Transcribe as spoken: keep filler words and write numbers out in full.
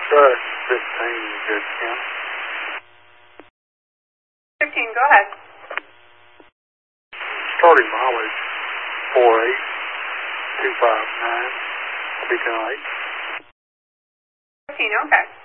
Uh, fifteen, good count. fifteen, go ahead. Starting mileage, four eight two five nine. I'll be tonight. fifteen, okay.